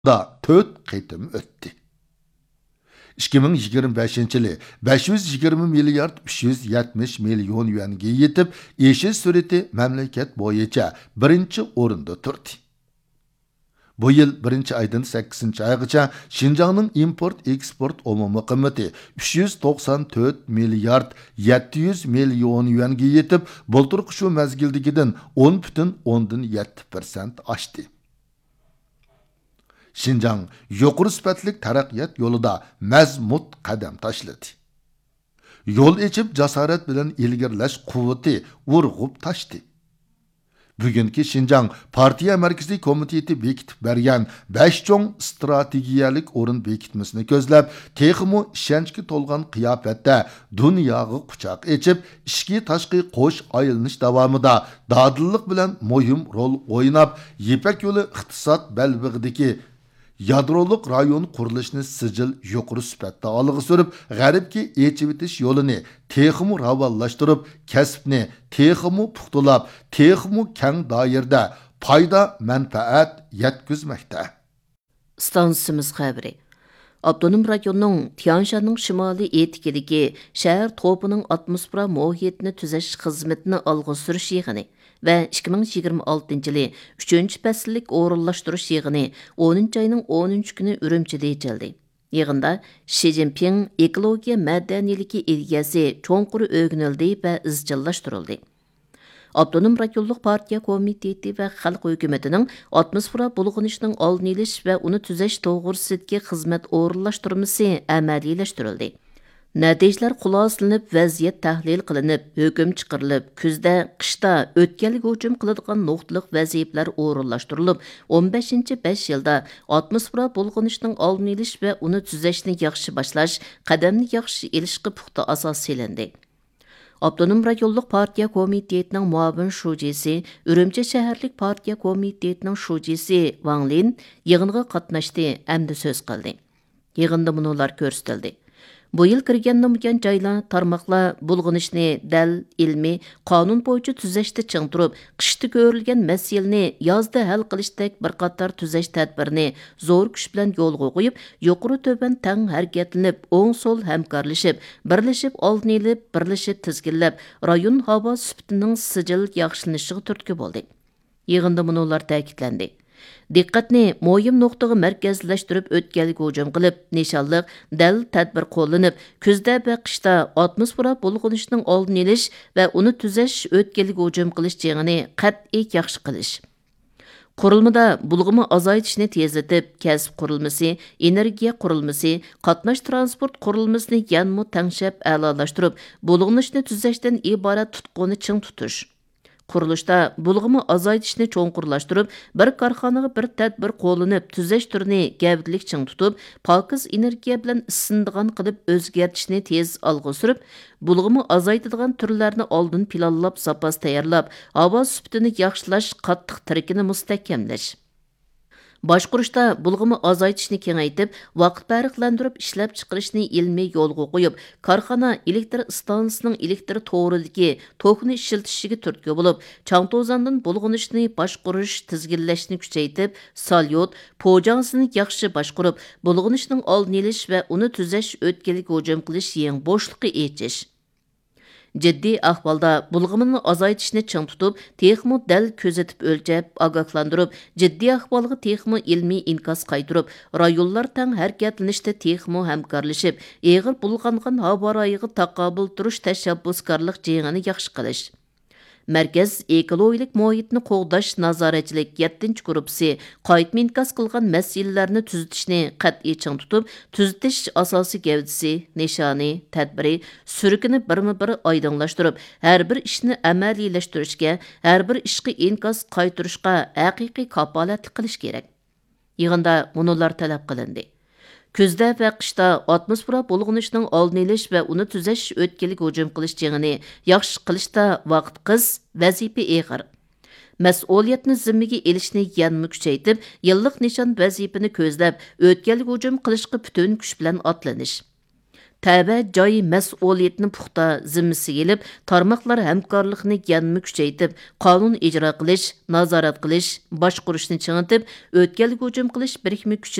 da 4 qitim ötdi. 2025-yili 520 milliard 370 million yuanga yetib, eshish sur'ati mamlakat bo'yicha birinchi o'rinda turdi. Bu yil 1-aydan 8-oygacha Şinjanning import-eksport umumiy qiymati 394 milliard 700 million yuanga yetib, bulturqi shu mezgildagidan 10,7% oshdi. Şinjan yuqori sifatli taraqqiyot yo'lida mazmut qadam tashladi. Yo'l echib jasorat bilan ilgirlash quvvati urg'ub tashdi. Bugungi Şinjan partiya markaziy komiteti bekitib bergan 5 cho'ng strategiyalik o'rin bekitmasini ko'zlab, texmu ishonchga to'lgan qiyofatda dunyoga quchoq echib, ichki tashqi qo'sh aylanish davomida dadillik bilan muhim rol o'ynab, Yipak yo'li iqtisod balbig'idagi yadroluk rayon qurilishini sijil yuqori sifatda olg'a surib, g'arbga echib etish yo'lini texmu ravallashtirib, kasbni texmu puxtulab, texmu keng doirada foyda manfaat yetkazmoqda. Stansimiz xabari. Abdunum rayonunun Tianshanның shimoliy etikidagi shahar to'pining atmosfera muhitini tuzash xizmatini olg'a surish yig'ini və 2026-yılı 3-cü fəsillik orunlaşdırış yığını 10-cı ayının 10-cü günü Ürümçidə içildi. Yığında Xi Jinping ekologiya mədəniyyəti ilgəsi çoğunquru ögünüldü və izcillaşdırıldı. Abdunum rayonluq partiya komiteti və xalq hökumətinin atmosfera bulğunuşunun aldını iliş və onu tüzəş toğrusundakı xizmət orunlaşdırması əməliləşdirildi. Natijalar xuloslanib, vaziyat tahlil qilinib, hukm chiqarilib, kuzda, qishda o'tkalga hujum qiladigan nuqtaliq vazifalar o'rinlashtirilib, 15-5 yilda atmosfera bulg'unishining oldini olish va uni tuzashni yaxshi boshlash, qadamni yaxshi ilishga puxta asos selindi. Abdunum rayonluq partiya komitetining muavin shujisi, Ürümçi shaharlik partiya komitetining shujisi Wang Lin yig'inga qatnashdi hamda so'z qildi. Yig'inda munolar ko'rsatildi. Bu yıl kirgen namıkan cayla tarmaqla bulğunishni dal ilmi qanun boyunca tüzeşte çıngturup, qishti görülgen meselini yazda hal qilishtek bir qatar tüzeş tədbirini zor kuch bilan yo'lga qo'yib, yuqori töben tang harakatlanib, o'ng sol hamkorlashib, birlashib oldini olib, birlashib tizginlab, rayon havo sifatining sijil yaxshilanishiga turtki bo'ldi. Yig'inda munolar ta'kidlandi. Diqqatni moyim nuqtaga markazlashtirib o'tkalga hujum qilib, nishonliq dal tadbir qo'llanib, kuzda va qishda atmosfera bulg'unishining oldini olish va uni tuzash o'tkalga hujum qilish jengini qat'iy yaxshi qilish. Qurilmada bulg'umi azaytishni tezlatib, kasb qurilmasi, energiya qurilmasi, qatnash transport qurilmasini yanmu tangshab a'lolashtirib, bulg'unishni tuzashdan iborat tutquni ching tutish. Qurilishda bulg'umi azaytishni cho'nqurlashtirib, bir korxonaga bir tadbir qo'llanib, tuzash turini gavdalik ching tutib, pokiz energiya bilan isindigan qilib o'zgartishni tez olg'a surib, bulg'umi azaytadigan turlarni oldin planlab, zapas tayyorlab, havo sifatini yaxshilash, qattiq tirikini mustahkamlash. Boshqurishda bulg'umi azaytishni kengaytib, vaqt farqlantirib ishlab chiqarishni ilmiy yo'lga qo'yib, korxona elektr stansiyasining elektr to'ridagi tokni ishiltishiga turtki bo'lib, changto'zandan bulg'unishni boshqurish, tizginlashni kuchaytirib, salyot, po'jansini yaxshi boshqurib, bulg'unishning oldini olish va uni tuzash o'tkalga hujum qilish yeng bo'shliqi echish. Ciddi ahvalda bulg'umini azaytishni ching tutib, texmu dal ko'zatib o'lchab, ogohlantirib, ciddi ahvalga texmu ilmiy inkos qaytirib, rayonlar tang harakatlanishda texmu hamkorlashib, eg'ir bulg'angan havo rayiga taqobil turish tashabbuskorlik jengini yaxshi qilish. Merkez ekologik muhitni qo'g'dash nazoratchilik 7-chi gruppasi qaytma inkos qilgan masalalarni tuzatishni qat'iy ching tutib, tuzatish asosiy gavdasi, nishoni, tadbiri, surkini birma-bir oydinlashtirib, har bir ishni amaliylashtirishga, har bir ishga inkos qaytirishga haqiqiy kapolatlik qilish kerak. Yig'inda munolar talab qilindi. Kuzda va qishda atmosfera bulg'unishining oldini olish va uni tuzash o'tkalga hujum qilish jengini yaxshi qilishda vaqt qiz, vazifa eg'ir. Mas'uliyatni zimmiga elishni yanmi kuchaytib, yillik nishon vazifani ko'zlab, o'tkalga hujum qilishga butun kuch bilan otlanish. тәбә joy mas'uliyatini puxta zimmasiga elib, tarmoqlar hamkorlikni yanada kuchaytirib, qonun ijro qilish, nazorat qilish, boshqarishni chingitib, o'tkalga hujum qilish birikma kuchini